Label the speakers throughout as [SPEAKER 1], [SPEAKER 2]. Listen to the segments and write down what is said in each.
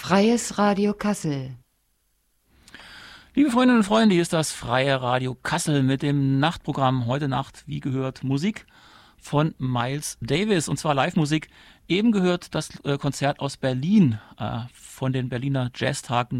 [SPEAKER 1] Freies Radio Kassel.
[SPEAKER 2] Liebe Freundinnen und Freunde, hier ist das Freie Radio Kassel mit dem Nachtprogramm. Heute Nacht, wie gehört, Musik von Miles Davis, und zwar Live-Musik. Eben gehört das Konzert aus Berlin von den Berliner Jazztagen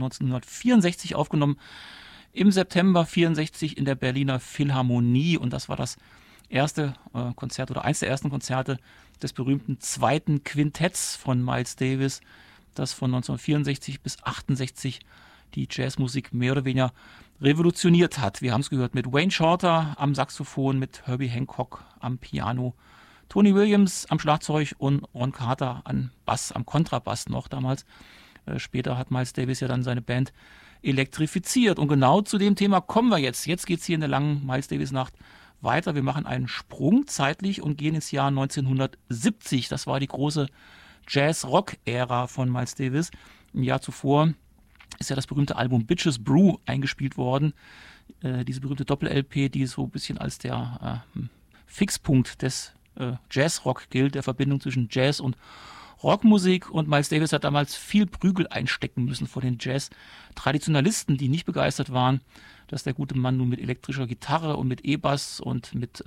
[SPEAKER 2] 1964 aufgenommen. Im September 64 in der Berliner Philharmonie, und das war das erste Konzert oder eins der ersten Konzerte des berühmten zweiten Quintetts von Miles Davis, das von 1964 bis 1968 die Jazzmusik mehr oder weniger revolutioniert hat. Wir haben es gehört mit Wayne Shorter am Saxophon, mit Herbie Hancock am Piano, Tony Williams am Schlagzeug und Ron Carter am Bass, am Kontrabass noch damals. Später hat Miles Davis ja dann seine Band elektrifiziert. Und genau zu dem Thema kommen wir jetzt. Jetzt geht es hier in der langen Miles Davis Nacht weiter. Wir machen einen Sprung zeitlich und gehen ins Jahr 1970. Das war die große Jazz-Rock-Ära von Miles Davis. Ein Jahr zuvor ist ja das berühmte Album Bitches Brew eingespielt worden. Diese berühmte Doppel-LP, die so ein bisschen als der Fixpunkt des Jazz-Rock gilt, der Verbindung zwischen Jazz und Rockmusik. Und Miles Davis hat damals viel Prügel einstecken müssen vor den Jazz-Traditionalisten, die nicht begeistert waren, dass der gute Mann nun mit elektrischer Gitarre und mit E-Bass und mit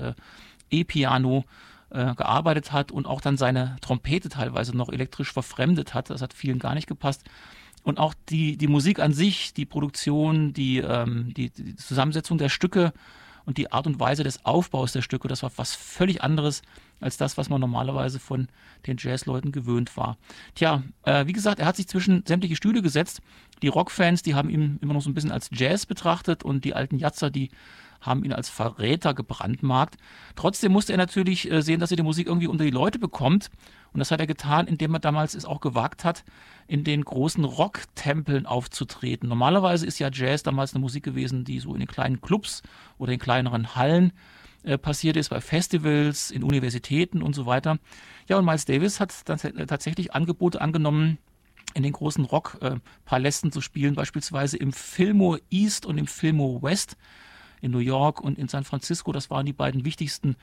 [SPEAKER 2] E-Piano gearbeitet hat und auch dann seine Trompete teilweise noch elektrisch verfremdet hat. Das hat vielen gar nicht gepasst. Und auch die Musik an sich, die Produktion, die Zusammensetzung der Stücke und die Art und Weise des Aufbaus der Stücke, das war was völlig anderes als das, was man normalerweise von den Jazzleuten gewöhnt war. Tja, wie gesagt, er hat sich zwischen sämtliche Stühle gesetzt. Die Rockfans, die haben ihn immer noch so ein bisschen als Jazz betrachtet, und die alten Jatzer, die haben ihn als Verräter gebrandmarkt. Trotzdem musste er natürlich sehen, dass er die Musik irgendwie unter die Leute bekommt. Und das hat er getan, indem er damals es auch gewagt hat, in den großen Rocktempeln aufzutreten. Normalerweise ist ja Jazz damals eine Musik gewesen, die so in den kleinen Clubs oder in kleineren Hallen passiert ist, bei Festivals, in Universitäten und so weiter. Ja, und Miles Davis hat dann tatsächlich Angebote angenommen, in den großen Rockpalästen zu spielen, beispielsweise im Fillmore East und im Fillmore West in New York und in San Francisco. Das waren die beiden wichtigsten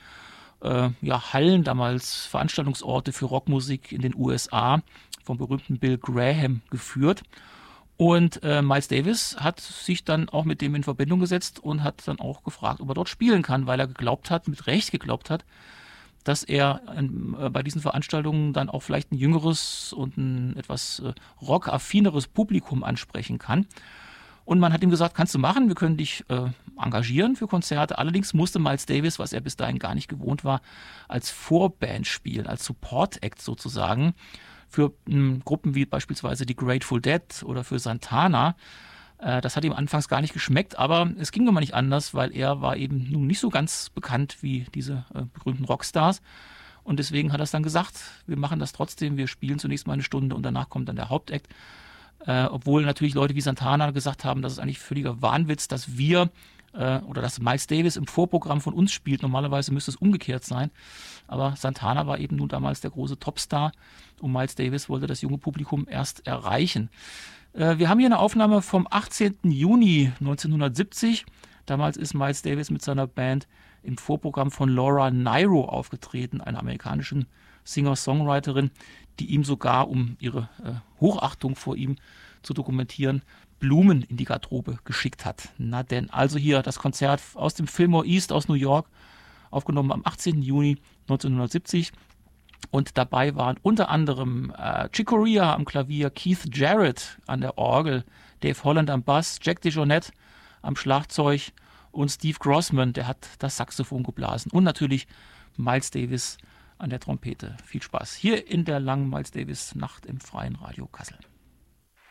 [SPEAKER 2] Hallen damals, Veranstaltungsorte für Rockmusik in den USA, vom berühmten Bill Graham geführt. Und Miles Davis hat sich dann auch mit dem in Verbindung gesetzt und hat dann auch gefragt, ob er dort spielen kann, weil er geglaubt hat, mit Recht geglaubt hat, dass er bei diesen Veranstaltungen dann auch vielleicht ein jüngeres und ein etwas rockaffineres Publikum ansprechen kann. Und man hat ihm gesagt, kannst du machen, wir können dich engagieren für Konzerte. Allerdings musste Miles Davis, was er bis dahin gar nicht gewohnt war, als Vorband spielen, als Support-Act sozusagen, für Gruppen wie beispielsweise die Grateful Dead oder für Santana. Das hat ihm anfangs gar nicht geschmeckt, aber es ging nun mal nicht anders, weil er war eben nun nicht so ganz bekannt wie diese berühmten Rockstars. Und deswegen hat er es dann gesagt, wir machen das trotzdem, wir spielen zunächst mal eine Stunde und danach kommt dann der Hauptakt. Obwohl natürlich Leute wie Santana gesagt haben, das ist eigentlich völliger Wahnwitz, dass wir oder dass Miles Davis im Vorprogramm von uns spielt. Normalerweise müsste es umgekehrt sein. Aber Santana war eben nun damals der große Topstar und Miles Davis wollte das junge Publikum erst erreichen. Wir haben hier eine Aufnahme vom 18. Juni 1970. Damals ist Miles Davis mit seiner Band im Vorprogramm von Laura Nyro aufgetreten, einer amerikanischen Singer-Songwriterin, die ihm sogar, um ihre Hochachtung vor ihm zu dokumentieren, Blumen in die Garderobe geschickt hat. Na denn, also hier das Konzert aus dem Fillmore East aus New York, aufgenommen am 18. Juni 1970. Und dabei waren unter anderem Chick Corea am Klavier, Keith Jarrett an der Orgel, Dave Holland am Bass, Jack DeJohnette am Schlagzeug und Steve Grossman, der hat das Saxophon geblasen. Und natürlich Miles Davis an der Trompete. Viel Spaß hier in der langen Miles Davis Nacht im Freien Radio Kassel.